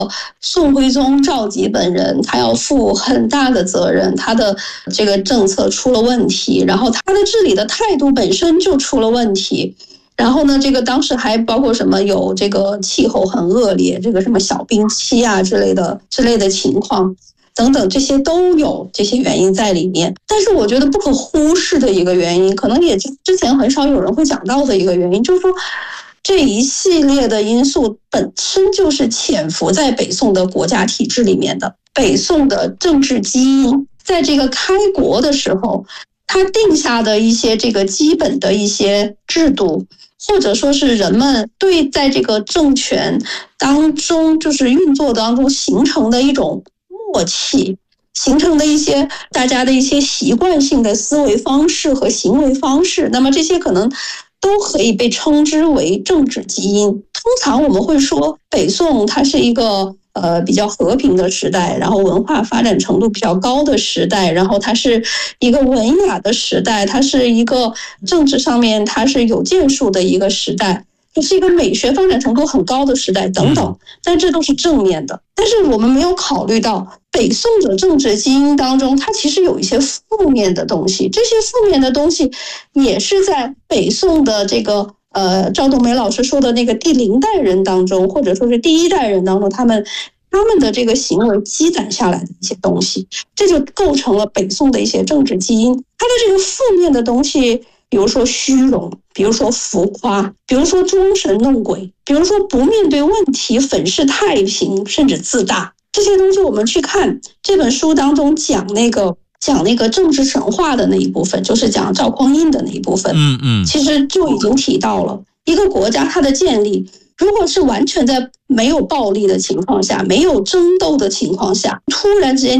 宋徽宗赵佶本人他要负很大的责任，他的这个政策出了问题，然后他的治理的态度本身就出了问题。然后呢，这个当时还包括什么有这个气候很恶劣，这个什么小冰期啊之类的情况等等，这些都有这些原因在里面。但是我觉得不可忽视的一个原因，可能也之前很少有人会讲到的一个原因，就是说这一系列的因素本身就是潜伏在北宋的国家体制里面的。北宋的政治基因在这个开国的时候，他定下的一些这个基本的一些制度，或者说是人们对在这个政权当中就是运作当中形成的一种默契，形成的一些大家的一些习惯性的思维方式和行为方式，那么这些可能都可以被称之为政治基因。通常我们会说北宋它是一个比较和平的时代，然后文化发展程度比较高的时代，然后它是一个文雅的时代，它是一个政治上面它是有建树的一个时代，这是一个美学发展程度很高的时代等等，但这都是正面的。但是我们没有考虑到北宋的政治基因当中，它其实有一些负面的东西，这些负面的东西也是在北宋的这个赵冬梅老师说的那个第0代人当中，或者说是第1代人当中，他们的这个行为积攒下来的一些东西，这就构成了北宋的一些政治基因。它的这个负面的东西，比如说虚荣，比如说浮夸，比如说装神弄鬼，比如说不面对问题，粉饰太平，甚至自大，这些东西我们去看这本书当中讲那个政治神话的那一部分，就是讲赵匡胤的那一部分，其实就已经提到了一个国家它的建立，如果是完全在没有暴力的情况下，没有争斗的情况下，突然之间